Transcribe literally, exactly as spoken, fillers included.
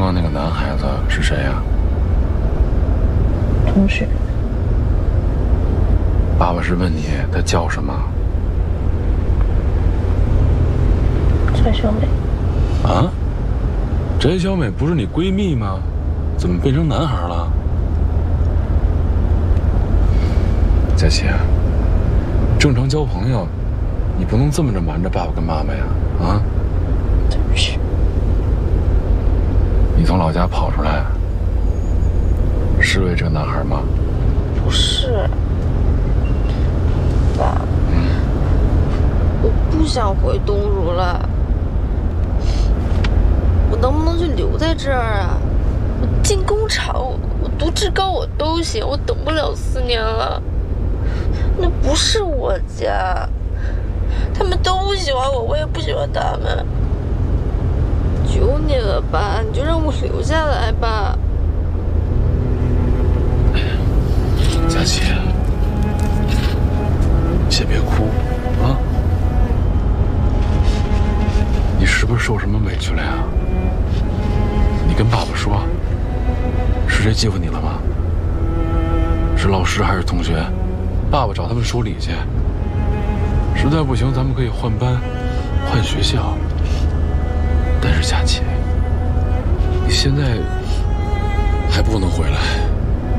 刚那个男孩子是谁呀？ 同学。 爸爸是问你他叫什么？ 翟小美。 啊？翟小美不是你闺蜜吗？怎么变成男孩了？佳琪，正常交朋友，你不能这么着瞒着爸爸跟妈妈呀！啊？ 对不起。 你从老家跑出来，是为这个男孩吗？ 不是，爸。 嗯。 我不想回东如了。我能不能就留在这儿啊？我进工厂，我我读职高我都行，我等不了四年了。那不是我家，他们都不喜欢我，我也不喜欢他们。求你了吧，你就让我留下来吧。 佳琪，先别哭啊！你是不是受什么委屈了呀？你跟爸爸说，是谁欺负你了吗？是老师还是同学？爸爸找他们说理去。实在不行，咱们可以换班、换学校。但是佳琪，你现在还不能回来。